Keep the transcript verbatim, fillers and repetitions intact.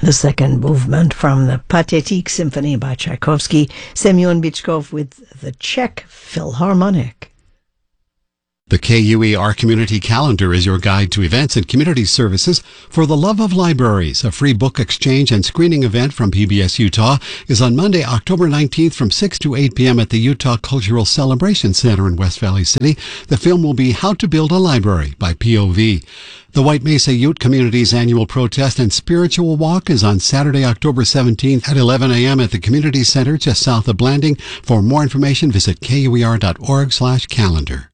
The second movement from the Pathétique Symphony by Tchaikovsky, Semyon Bychkov with the Czech Philharmonic. The K U E R Community Calendar is your guide to events and community services for the love of libraries. A free book exchange and screening event from P B S Utah is on Monday, October nineteenth from six to eight p.m. at the Utah Cultural Celebration Center in West Valley City. The film will be How to Build a Library by P O V. The White Mesa Ute Community's annual protest and spiritual walk is on Saturday, October seventeenth at eleven a.m. at the Community Center just south of Blanding. For more information, visit K U E R dot org slash calendar.